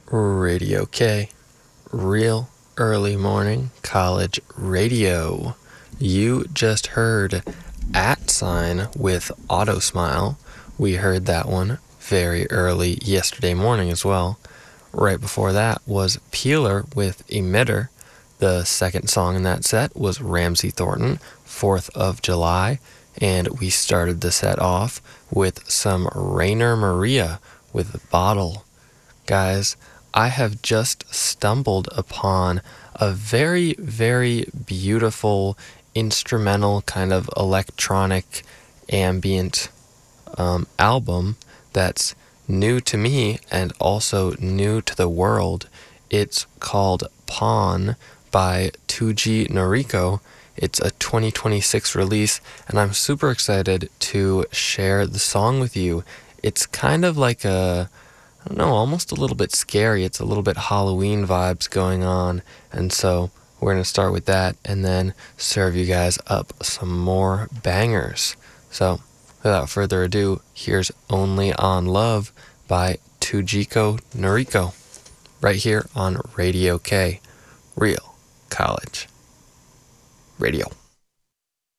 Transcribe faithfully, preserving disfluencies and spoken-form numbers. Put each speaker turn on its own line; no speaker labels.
Radio K, real early morning college radio. You just heard At Sign with Auto Smile. We heard that one very early yesterday morning as well. Right before that was Peeler with Emitter. The second song in that set was Ramsey Thornton, fourth of July. And we started the set off with some Rainer Maria with Bottle. Guys, I have just stumbled upon a very, very beautiful instrumental kind of electronic ambient um, album that's new to me and also new to the world. It's called Pawn by Tuji Noriko. It's a twenty twenty-six release, and I'm super excited to share the song with you. It's kind of like a I don't know, almost a little bit scary. It's a little bit Halloween vibes going on. And so we're going to start with that and then serve you guys up some more bangers. So without further ado, here's Only on Love by Tujiko Noriko right here on Radio K, Real College Radio.